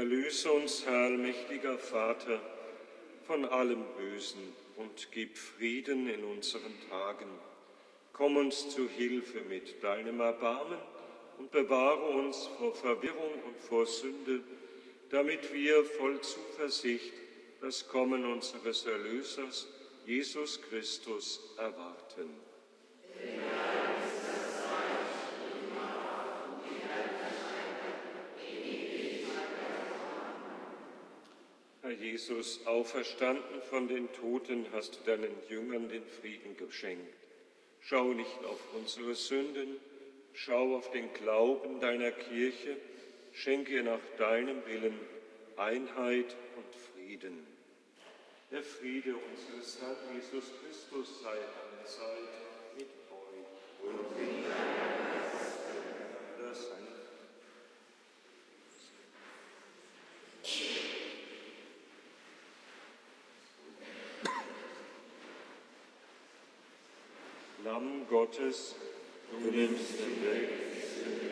Erlöse uns, Herr, allmächtiger Vater, von allem Bösen und gib Frieden in unseren Tagen. Komm uns zu Hilfe mit deinem Erbarmen und bewahre uns vor Verwirrung und vor Sünde, damit wir voll Zuversicht das Kommen unseres Erlösers, Jesus Christus, erwarten. Herr Jesus, auferstanden von den Toten, hast du deinen Jüngern den Frieden geschenkt. Schau nicht auf unsere Sünden, schau auf den Glauben deiner Kirche, schenke ihr nach deinem Willen Einheit und Frieden. Der Friede unseres Herrn Jesus Christus sei alle Zeit mit euch und mit deinem Geist. Das sei Lamm Gottes, du nimmst hinweg